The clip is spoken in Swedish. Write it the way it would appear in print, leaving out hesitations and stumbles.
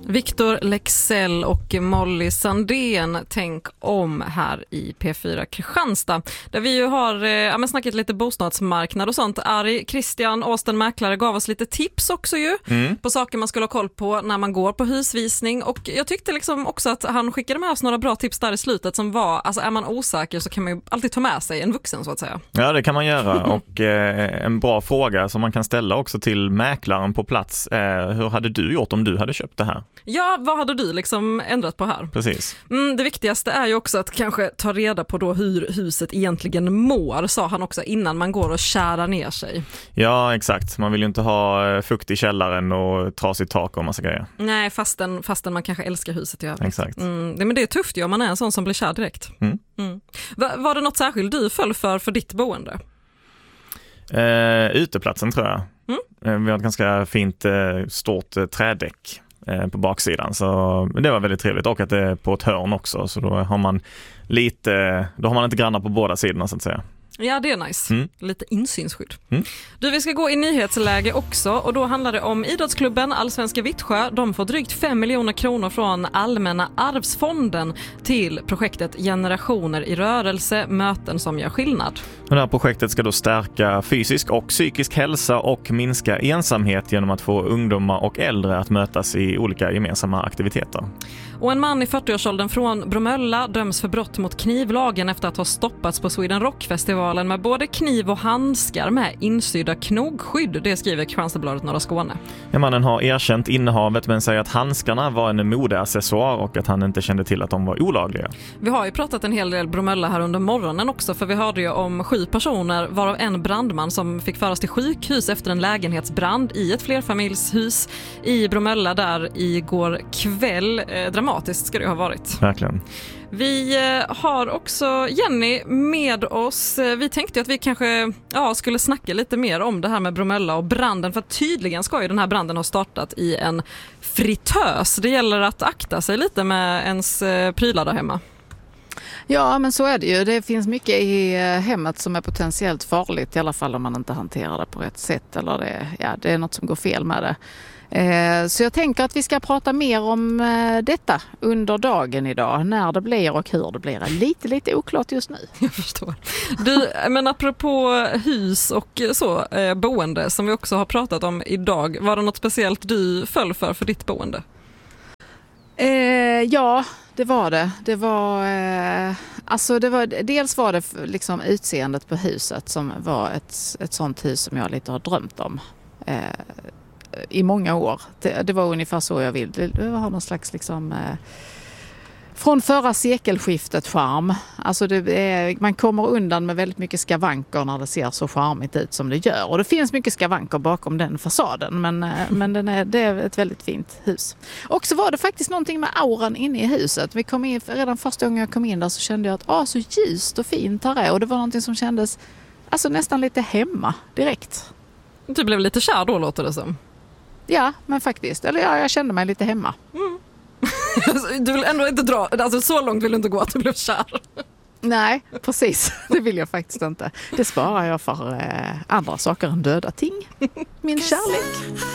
Viktor Lexell och Molly Sandén, tänk om här i P4 Kristianstad. Där vi ju har snackat lite bostadsmarknad och sånt. Ari Christian Åsten Mäklare gav oss lite tips också ju på saker man skulle ha koll på när man går på husvisning. Och jag tyckte liksom också att han skickade med oss några bra tips där i slutet som var, alltså är man osäker så kan man ju alltid ta med sig en vuxen så att säga. Ja, det kan man göra och en bra fråga som man kan ställa också till mäklaren på plats är, hur hade du gjort om du hade köpt det här? Ja, vad hade du liksom ändrat på här? Precis. Det viktigaste är ju också att kanske ta reda på då hur huset egentligen mår, sa han också, innan man går och kärar ner sig. Ja, exakt. Man vill ju inte ha fukt i källaren och trasigt tak och massa grejer. Nej, fastän man kanske älskar huset i övrigt. Exakt. Men det är tufft ju om man är en sån som blir kär direkt. Var det något särskilt du föll för ditt boende? Uteplatsen tror jag. Vi har ett ganska fint stort trädäck på baksidan, så det var väldigt trevligt, och att det är på ett hörn också, så då har man inte grannar på båda sidorna så att säga. Ja, det är nice. Lite insynsskydd. Du, vi ska gå i nyhetsläge också, och då handlar det om idrottsklubben Allsvenska Vittsjö. De får drygt 5 miljoner kronor från Allmänna arvsfonden till projektet Generationer i rörelse, möten som gör skillnad. Det här projektet ska då stärka fysisk och psykisk hälsa och minska ensamhet genom att få ungdomar och äldre att mötas i olika gemensamma aktiviteter. Och en man i 40-årsåldern från Bromölla döms för brott mot knivlagen efter att ha stoppats på Sweden Rock-festivalen med både kniv och handskar med insydda knogskydd. Det skriver Kristianstadsbladet Norra Skåne. Ja, mannen har erkänt innehavet men säger att handskarna var en modeaccessoar och att han inte kände till att de var olagliga. Vi har ju pratat en hel del Bromölla här under morgonen också, för vi hörde ju om 7 personer varav en brandman som fick föras till sjukhus efter en lägenhetsbrand i ett flerfamiljshus i Bromölla där igår kväll. Dramatiskt ska det ha varit. Verkligen. Vi har också Jenny med oss. Vi tänkte att vi kanske skulle snacka lite mer om det här med Bromölla och branden, för tydligen ska ju den här branden ha startat i en fritös. Det gäller att akta sig lite med ens prylar där hemma. Ja, men så är det ju. Det finns mycket i hemmet som är potentiellt farligt, i alla fall om man inte hanterar det på rätt sätt eller det är något som går fel med det. Så jag tänker att vi ska prata mer om detta under dagen idag. När det blir och hur det blir är lite oklart just nu. Jag förstår. Du, men apropå hus och så, boende som vi också har pratat om idag. Var det något speciellt du föll för ditt boende? Ja, det var det. Dels var det liksom utseendet på huset som var ett sånt hus som jag lite har drömt om i många år. Det var ungefär så jag vill. Det var någon slags liksom från förra sekelskiftet charm. Alltså man kommer undan med väldigt mycket skavanker när det ser så charmigt ut som det gör. Och det finns mycket skavanker bakom den fasaden. Men det är ett väldigt fint hus. Och så var det faktiskt någonting med auran inne i huset. Vi kom in, redan första gången jag kom in där så kände jag att så ljust och fint här är. Och det var någonting som kändes nästan lite hemma direkt. Du blev lite kär då, låter det som. Ja, men faktiskt. Eller jag kände mig lite hemma. Du vill ändå inte dra, så långt vill du inte gå att du blev kär. Nej, precis. Det vill jag faktiskt inte. Det sparar jag för andra saker än döda ting. Min kärlek.